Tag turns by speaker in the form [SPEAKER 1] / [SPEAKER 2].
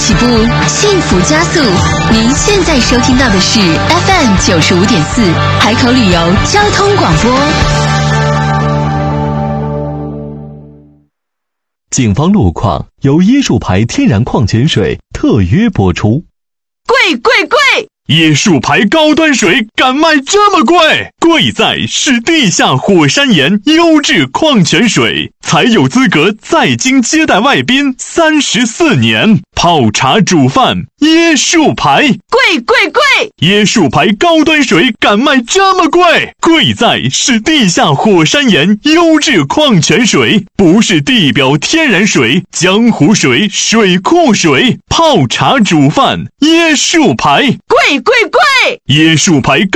[SPEAKER 1] 起步，幸福加速。您现在收听到的是 FM95.4海口旅游交通广播。
[SPEAKER 2] 警方路况由椰树牌天然矿泉水特约播出。
[SPEAKER 3] 贵贵贵！
[SPEAKER 4] 椰树牌高端水敢卖这么贵？贵在是地下火山岩优质矿泉水，才有资格在京接待外宾34年。泡茶煮饭，椰树牌，
[SPEAKER 3] 贵贵贵！
[SPEAKER 4] 椰树牌高端水敢卖这么贵？贵在是地下火山岩优质矿泉水，不是地表天然水、江湖水、水库水。泡茶煮饭，椰树牌，
[SPEAKER 3] 贵贵贵！
[SPEAKER 4] 椰树牌